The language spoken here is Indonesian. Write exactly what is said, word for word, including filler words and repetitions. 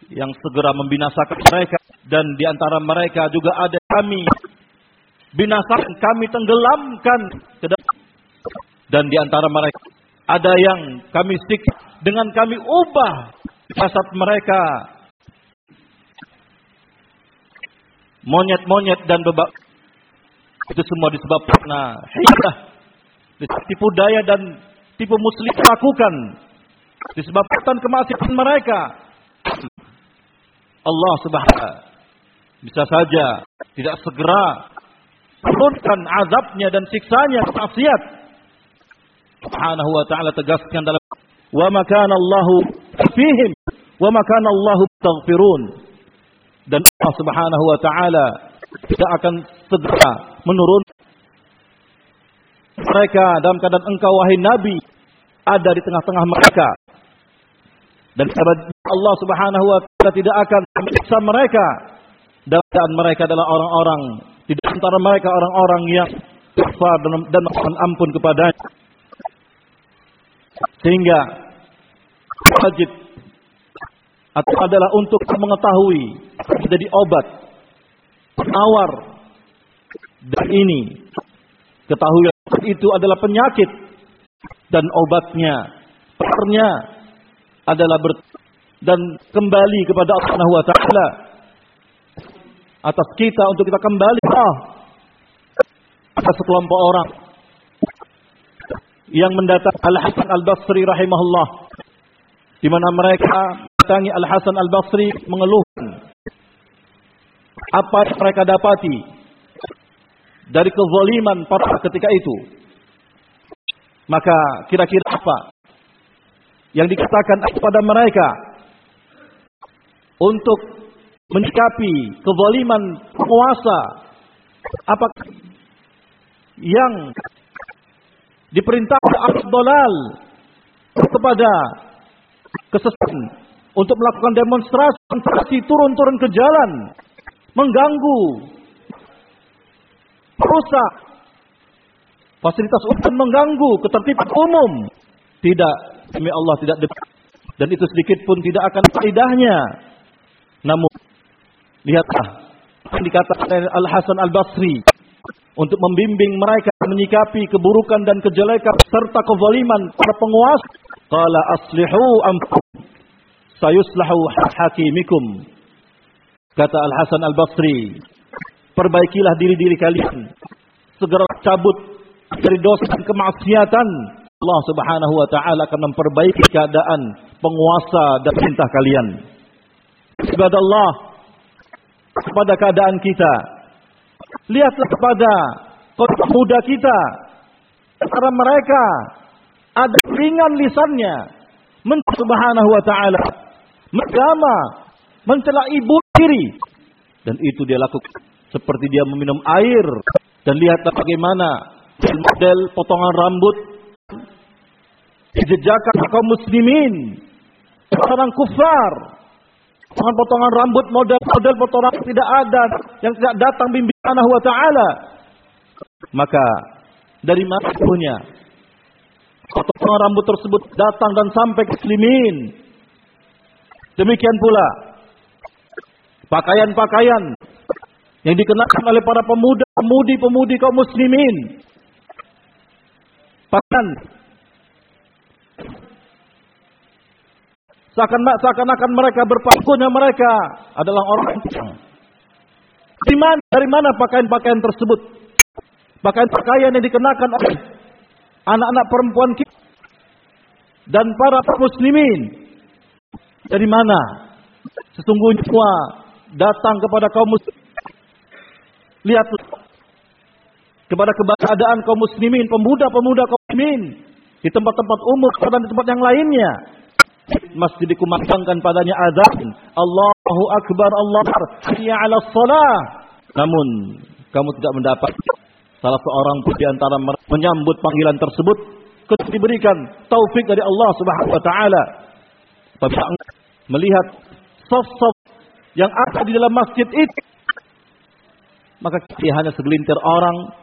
yang segera membinasakan mereka, dan di antara mereka juga ada kami binasakan, kami tenggelamkan ke dalam, dan di antara mereka ada yang kami siksa dengan kami ubah jasad mereka monyet-monyet dan bebek. Itu semua disebabkan karena hilah, tipu daya dan tipu muslim lakukan, disebabkan kemaksiatan mereka. Allah Subhanahu bisa saja tidak segera turunkan azabnya dan siksanya maksiat. Subhanahu wa ta'ala tegaskan dalam wa ma kana Allahu fihim wa ma kana Allahu taghfirun, dan Allah Subhanahu wa ta'ala tidak akan segera menurun mereka dalam keadaan engkau wahai Nabi ada di tengah-tengah mereka, dan Allah Subhanahu wa ta'ala tidak akan menyiksa mereka dalam keadaan mereka adalah orang-orang di antara mereka orang-orang yang kafir dan mohon ampun kepadanya. Sehingga wajib atau adalah untuk mengetahui menjadi obat penawar dan ini ketahui itu adalah penyakit dan obatnya pernya adalah ber dan kembali kepada Allah Subhanahu wa ta'ala. Atas kita untuk kita kembali oh, atas sekelompok orang yang mendatang Al-Hasan Al-Basri rahimahullah, di mana mereka mendatangi Al-Hasan Al-Basri mengeluhkan apa yang mereka dapati dari kezaliman pada ketika itu. Maka kira-kira apa yang dikatakan kepada mereka untuk menyikapi kezaliman penguasa? Apakah yang diperintahkan Abdullah kepada kesesatan untuk melakukan demonstrasi, turun-turun ke jalan, mengganggu, merusak fasilitas umum, mengganggu ketertiban umum? Tidak, demi Allah tidak, dan itu sedikit pun tidak akan faedahnya. Namun lihatlah yang dikatakan Al-Hasan Al-Basri untuk membimbing mereka menyikapi keburukan dan kejelekan serta kezaliman para penguasa. Qala aslihu anfusakum sayuslahu hakimikum. Kata Al-Hasan Al-Basri, perbaikilah diri-diri kalian, segera cabut dari dosa dan kemaksiatan. Allah Subhanahu wa ta'ala akan memperbaiki keadaan penguasa dan perintah kalian. Ibadallah, kepada keadaan kita, lihatlah kepada kota muda kita, antara mereka ada ringan lisannya mencela Subhanahu wa ta'ala, menggama, mencela ibu diri, dan itu dia lakukan seperti dia meminum air. Dan lihatlah bagaimana model potongan rambut dijejakkan kaum muslimin, orang kufar. Potongan rambut, model-model potongan tidak ada yang tidak datang bimbingan Allah wa ta'ala. Maka dari mana punya potongan rambut tersebut datang dan sampai ke muslimin? Demikian pula pakaian-pakaian yang dikenakan oleh para pemuda, pemudi-pemudi kaum muslimin. Pakaian seakan-akan mereka berpakaian mereka adalah orang yang dari mana, dari mana pakaian-pakaian tersebut? Pakaian-pakaian yang dikenakan oleh anak-anak perempuan kita dan para muslimin. Dari mana? Sesungguhnya semua datang kepada kaum muslimin. Lihatlah kepada keadaan kaum muslimin, pemuda-pemuda kaum muslimin di tempat-tempat umum dan di tempat yang lainnya. Masjid dikumandangkan padanya azan, Allahu Akbar, Allah hayya 'alas shalah. Namun kamu tidak mendapat salah seorang pun di antara menyambut panggilan tersebut kecuali diberikan taufik dari Allah Subhanahu wa taala. Apabila melihat saf-saf yang ada di dalam masjid itu, maka hanya segelintir orang